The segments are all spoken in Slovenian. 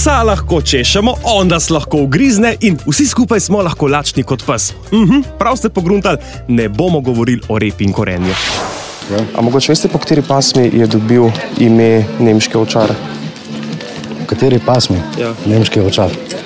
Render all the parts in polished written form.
Psa lahko češemo, on nas lahko ugrizne in vsi skupaj smo lahko lačni kot pes. Prav ste pogruntali, ne bomo govorili o repi in korenju. A mogoče veste, po kateri pasmi je dobil ime nemški ovčar? Po kateri pasmi? Ja. Nemški ovčar.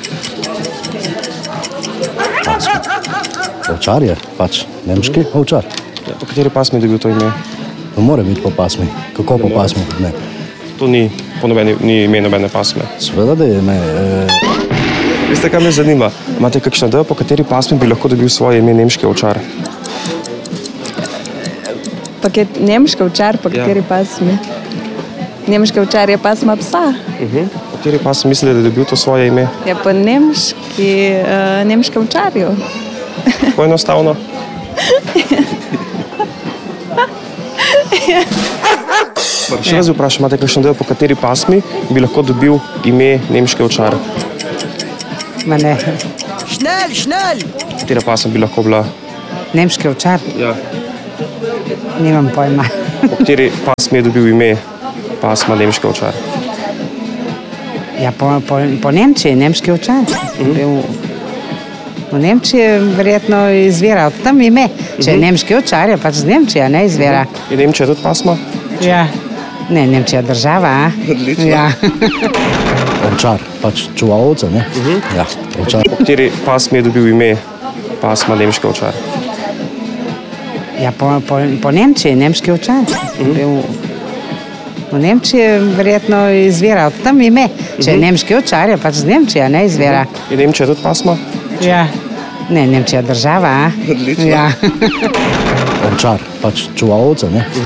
Ovčar je pač nemški ovčar. Ja, po kateri pasmi je dobil to ime? To mora biti po pasmi. Kako po pasmi? Ne. To ni ime nobene pasme. Seveda, da je ime. Veste, kaj me zanima? Imate kakšno idejo, po kateri pasmi bi lahko dobil svoje ime nemški ovčar? Nemški ovčar, po kateri pasmi? Nemški ovčar je pasma psa. Po kateri pasmi mislite, da je dobil to svoje ime? Ja, po nemškem ovčarju. Tako enostavno? Še raz vprašam, imate kakšno idejo, po kateri pasmi bi lahko dobil ime nemški ovčar? Ma ne. Katera pasma bi lahko bila? Nemški ovčar? Ja. Nimam pojma. Po kateri pasmi je dobil ime pasma nemški ovčar? Ja, po Nemčiji, nemški ovčar. V Nemčiji verjetno izvira od tam ime. Če je nemški ovčar, je pač z Nemčije, ne izvira. Je Nemčija tudi pasma? Ja. Ne, Nemčija je država, a? Odlično. Ja. Ovčar, pač čuva ovce, ne? Ja, ovčar. Po kateri pasmi je dobil ime pasma nemški ovčar? Ja, po Nemčiji, nemški ovčar. V Nemčiji verjetno izvira od tam ime. Če je nemški ovčar, je pač z Nemčije, ne izvira. Je Nemčija tudi pasma? Ja. Ne, Nemčija je država, a? Odlično. Ja. Ovčar, pač čuva ovce, ne?